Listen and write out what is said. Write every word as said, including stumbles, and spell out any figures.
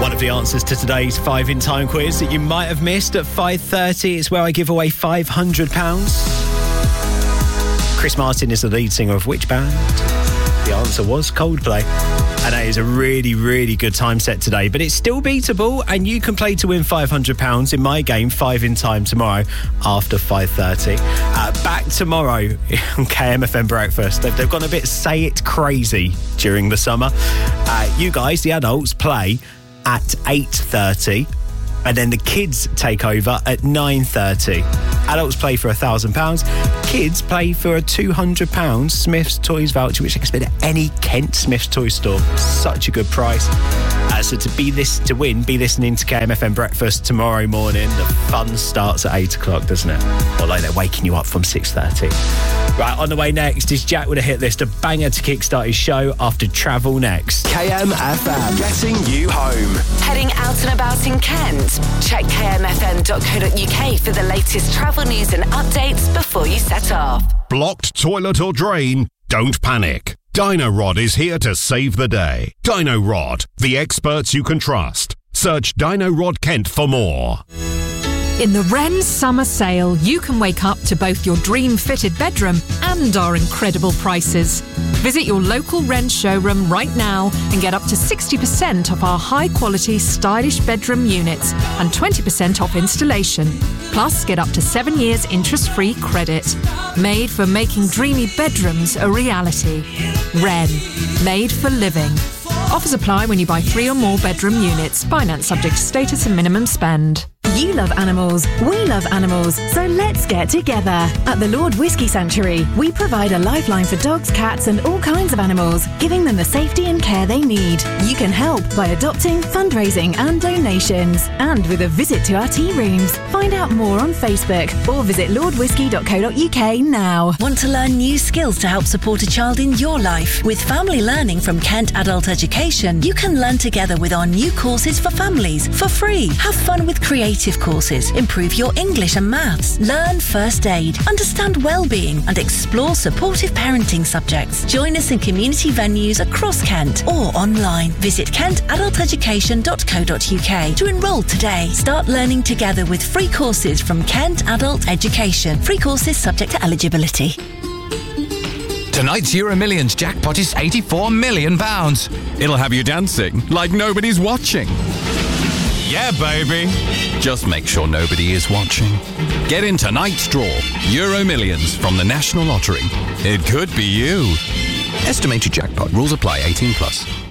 One of the answers to today's Five in Time quiz that you might have missed at five thirty is where I give away five hundred pounds. Chris Martin is the lead singer of which band? The answer was Coldplay. And that is a really, really good time set today. But it's still beatable, and you can play to win five hundred pounds in my game, Five in Time, tomorrow after five thirty. Uh, back tomorrow on K M F M Breakfast. They've, they've gone a bit say it crazy during the summer. Uh, you guys, the adults, play at eight thirty. And then the kids take over at nine thirty. Adults play for one thousand pounds. Kids play for a two hundred pounds Smith's Toys voucher, which they can spend at any Kent Smith's Toys store. Such a good price. Uh, so to be this, to win, be listening to K M F M Breakfast tomorrow morning. The fun starts at eight o'clock, doesn't it? Although they're waking you up from six thirty. Right, on the way next is Jack with a hit list, a banger to kickstart his show after Travel next. K M F M, getting you home. Heading out and about in Kent? Check k m f m dot co dot u k for the latest travel news and updates before you set off. Blocked toilet or drain? Don't panic. Dino-Rod is here to save the day. Dino-Rod, the experts you can trust. Search Dino-Rod Kent for more. In the Wren Summer Sale, you can wake up to both your dream-fitted bedroom and our incredible prices. Visit your local Wren showroom right now and get up to sixty percent off our high-quality, stylish bedroom units and twenty percent off installation. Plus, get up to seven years interest-free credit. Made for making dreamy bedrooms a reality. Wren. Made for living. Offers apply when you buy three or more bedroom units. Finance subject to status and minimum spend. You love animals, we love animals, so let's get together. At the Lord Whisky Sanctuary, we provide a lifeline for dogs, cats and all kinds of animals, giving them the safety and care they need. You can help by adopting, fundraising and donations. And with a visit to our tea rooms. Find out more on Facebook or visit lord whisky dot co dot u k now. Want to learn new skills to help support a child in your life? With Family Learning from Kent Adult Education, you can learn together with our new courses for families for free. Have fun with creative courses, improve your English and maths, learn first aid, understand well-being and explore supportive parenting subjects. Join us in community venues across Kent or online. Visit kent adult education dot co dot u k to enrol today. Start learning together with free courses from Kent Adult Education. Free courses subject to eligibility. Tonight's Euro Millions jackpot is eighty-four million pounds. It'll have you dancing like nobody's watching. Yeah, baby. Just make sure nobody is watching. Get in tonight's draw. Euro Millions from the National Lottery. It could be you. Estimated jackpot. Rules apply. eighteen plus.